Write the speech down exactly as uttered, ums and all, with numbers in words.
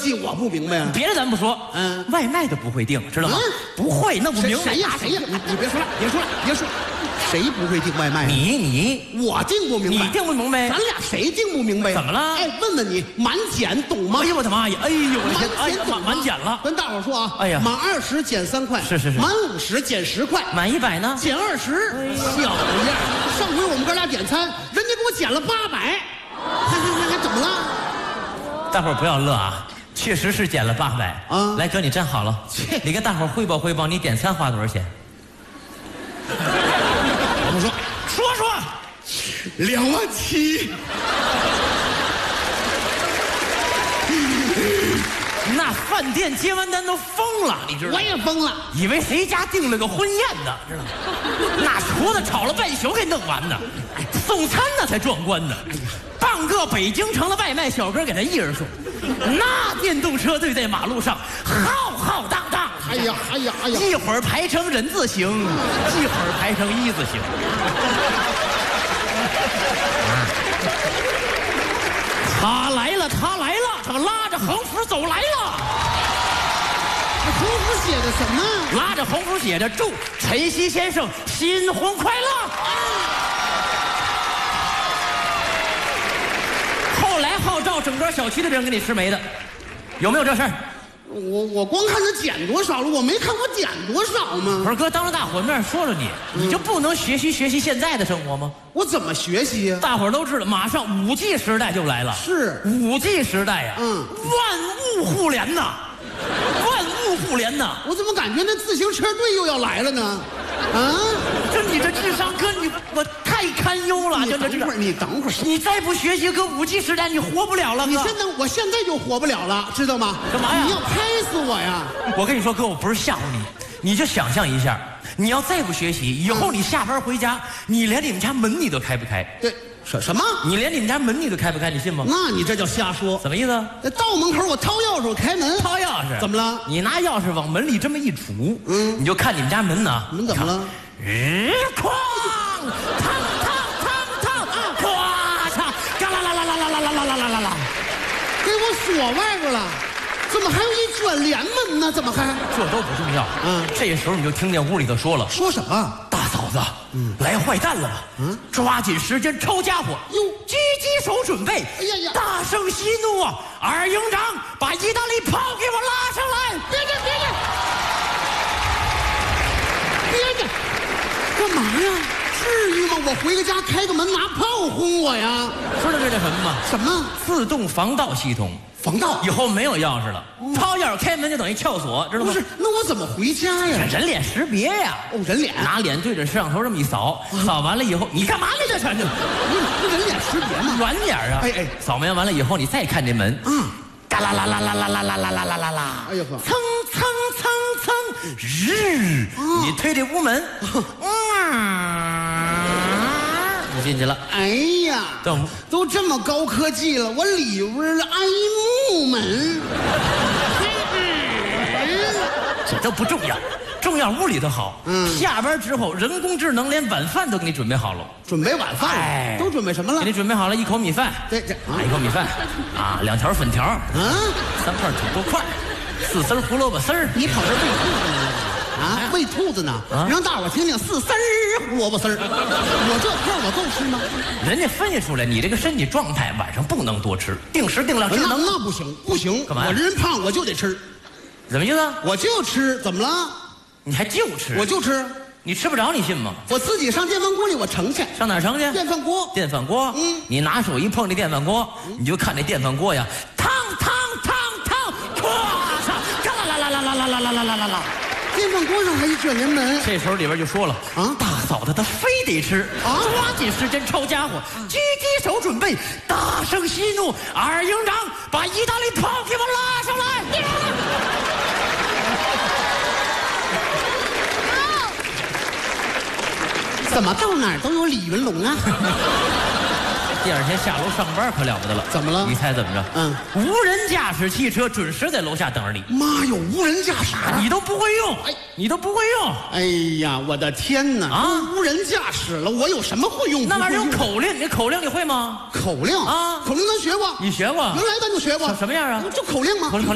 技我不明白啊。 别的咱不说， 嗯， 外卖都不会订，知道吗？ 嗯、 不会，弄不明白。 谁呀？谁呀？你你别说了，别说了，别说了。谁不会订外卖？ 你你我订不明白， 你订不明白， 咱俩谁订不明白？ 怎么了？ 哎，问问你，满减懂吗？ 哎呦我的妈呀！哎呦我的天！ 满减懂吗？ 满减了。 跟大伙说啊， 哎呀， 满二十减三块， 是是是， 满五十减十块， 满一百呢减二十。 哎、 小样！上回我们哥俩点餐，人家给我减了八百，还还还还怎么了？ 大伙儿不要乐啊！确实是减了八百啊！来哥，你站好了，你跟大伙儿汇报汇报，你点餐花多少钱？ 我们说。 说说， 两万七。 那饭店接完单都疯了，你知道吗？ 我也疯了， 以为谁家订了个婚宴呢，知道吗？那厨子炒了半宿给弄完呢，送餐那才壮观呢。半个北京城的外卖小哥给他一人送，那电动车队在马路上浩浩荡荡。 哎呀哎呀哎呀！ 一会儿排成人字形，一会儿排成一字形。他来了，他来了，他拉着横幅走来了。 横幅写的什么？ 拉着横幅写着“祝晨曦先生新婚快乐”。后来号召整个小区的人给你吃没的，有没有这事儿？ 我我光看他减多少了，我没看我减多少吗？ 不是哥，当着大伙面说了你，嗯、你就不能学习学习现在的生活吗？ 我怎么学习呀、啊？ 大伙儿都知道，马上五 G 时代就来了。 是五 G 时代呀、啊， 嗯， 万物互联呐，万物互联呐。 我怎么感觉那自行车队又要来了呢？啊， 这你这智商哥，你我太堪忧了。 你等会儿，你等会儿， 你再不学习，搁五 G 时代你活不了了。 你现在，我现在就活不了了，知道吗？ 干嘛呀？ 你要拍死我呀！ 我跟你说，哥，我不是吓唬你，你就想象一下，你要再不学习，以后你下班回家，嗯、你连你们家门你都开不开。 对，什什么？ 你连你们家门你都开不开，你信吗？ 那你这叫瞎说。 什么意思？ 到门口我掏钥匙我开门。 掏钥匙？ 怎么了？ 你拿钥匙往门里这么一杵，嗯，你就看你们家门呢。 门怎么了？ 日哐，烫烫烫烫，咵嚓，嘎啦啦啦啦啦啦啦啦啦啦啦， 给我锁外边了。怎么还有一卷帘门呢？怎么还？ 这都不重要。嗯，这时候你就听见屋里头说了：“ 说什么？ 大嫂子，嗯，来坏蛋了吧？嗯，抓紧时间抄家伙。哟，狙击手准备。哎呀呀！大声息怒啊！二营长，把意大利炮给我拉上来！ 别介，别介，别介，干嘛呀？至于吗？我回个家开个门拿炮轰我呀？ 知道这叫什么吗？ 什么？ 自动防盗系统。” 防盗以后没有钥匙了，掏钥匙开门就等于撬锁，知道吗？ 不是，那我怎么回家呀？ 人脸识别呀！ 哦，人脸， 拿脸对着摄像头这么一扫，扫完了以后，你干嘛呢？这全就不人脸识别吗？ 软点啊！ 哎哎， 扫描完了以后，你再看这门， 嗯， 嘎啦啦啦啦啦啦啦啦啦啦啦啦， 哎呦呵， 蹭蹭蹭蹭，日，你推这屋门，嗯。就进去了。 哎呀，都都这么高科技了，我里边安一木门， 这都不重要，重要屋里头好。嗯，下班之后，人工智能连晚饭都给你准备好了。 准备晚饭了？哎，都准备什么了？ 给你准备好了一口米饭， 对这啊，一口米饭，啊，两条粉条，嗯，三块土豆块，四丝胡萝卜丝儿。 你跑这喂兔子呢？啊，喂兔子呢？啊，让大伙听听四丝儿胡萝卜丝儿。我这块我够吃吗？ 人家分析出来，你这个身体状态晚上不能多吃，定时定量吃。 那那不行，不行， 干嘛？ 我人胖我就得吃。 怎么意思？ 我就吃，怎么了？ 你还就吃？ 我就吃。 你吃不着，你信吗？ 我自己上电饭锅里我盛去。 上哪儿盛去？ 电饭锅。 电饭锅。嗯。你拿手一碰这电饭锅，你就看这电饭锅呀，烫烫烫烫，咵嚓，嘎啦啦啦啦啦啦啦啦啦啦啦。 电饭锅上还一卷帘门。 这时候里边就说了啊，大嫂子她非得吃啊，抓紧时间抄家伙，狙击手准备，大声息怒，二营长把意大利炮给我拉上来。 怎么到哪儿都有李云龙啊？ 第二天下楼上班可了不得了， 怎么了？ 你猜怎么着？嗯，无人驾驶汽车准时在楼下等着你。 妈有无人驾驶， 你都不会用，哎，你都不会用。 哎呀，我的天哪！啊，无人驾驶了，我有什么会用？ 那玩意儿有口令，你口令你会吗？ 口令啊，口令咱学过， 你学过？ 原来咱就学过。 什么样啊？ 就口令吗？ 口令。